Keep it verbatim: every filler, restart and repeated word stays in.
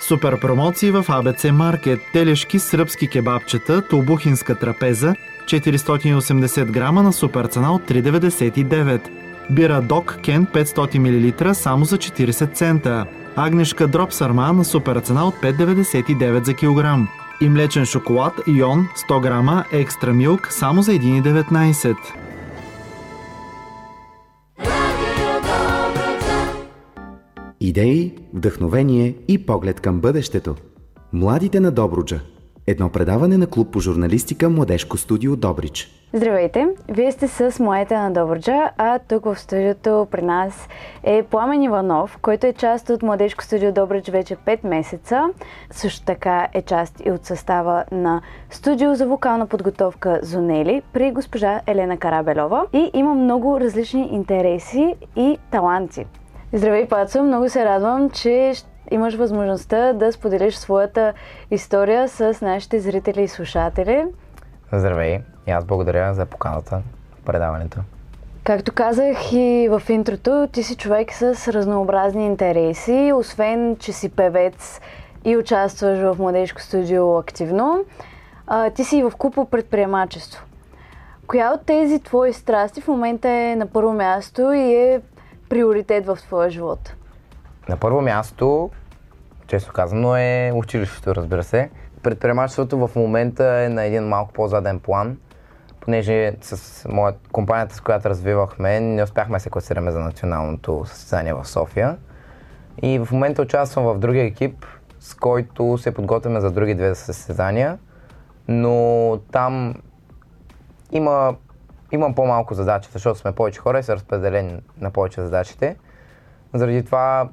Супер промоции в А Б Ц Маркет. Телешки сръбски кебабчета, тулбухинска трапеза, четиристотин и осемдесет грама на супер цена от три деветдесет и девет. Бира Док Кен петстотин милилитра само за четиридесет цента. Агнешка дроп сарма на супер цена от пет деветдесет и девет за килограм. И млечен шоколад Йон сто грама екстра милк само за един деветнайсет. Идеи, вдъхновение и поглед към бъдещето. Младите на Добруджа. Едно предаване на клуб по журналистика Младежко студио Добрич. Здравейте! Вие сте с Младите на Добруджа, а тук в студиото при нас е Пламен Иванов, който е част от Младежко студио Добрич вече пет месеца. Също така е част и от състава на студио за вокална подготовка Зонели при госпожа Елена Карабелова и има много различни интереси и таланти. Здравей, Пацо! Много се радвам, че имаш възможността да споделиш своята история с нашите зрители и слушатели. Здравей! И аз благодаря за поканата в предаването. Както казах и в интрото, ти си човек с разнообразни интереси. Освен, че си певец и участваш в Младежко студио активно, ти си и в клуб по предприемачество. Коя от тези твои страсти в момента е на първо място и е приоритет в твоя живот? На първо място, често казано, е училището, разбира се. Предприемачеството в момента е на един малко по-заден план, понеже с моят компанията, с която развивахме, не успяхме да се класираме за националното състезание в София. И в момента участвам в другия екип, с който се подготвяме за други две състезания, но там има, имам по-малко задачи, защото сме повече хора и са разпределени на повече задачите. Заради това